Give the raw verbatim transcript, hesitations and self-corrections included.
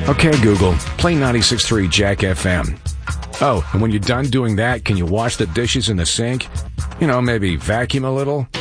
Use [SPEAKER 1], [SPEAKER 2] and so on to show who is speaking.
[SPEAKER 1] Okay, Google, play ninety-six point three Jack F M. Oh, and when you're done doing that, can you wash the dishes in the sink? You know, maybe vacuum a little?